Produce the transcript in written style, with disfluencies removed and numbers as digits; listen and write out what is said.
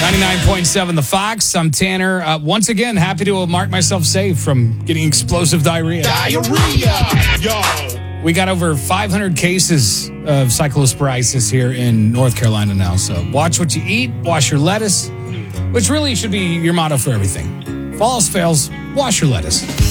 99.7 The Fox. I'm Tanner. Once again, happy to mark myself safe from getting explosive diarrhea. Yo. We got over 500 cases of cyclosporiasis here in North Carolina now. So watch what you eat, wash your lettuce, which really should be your motto for everything. If all else fails, wash your lettuce.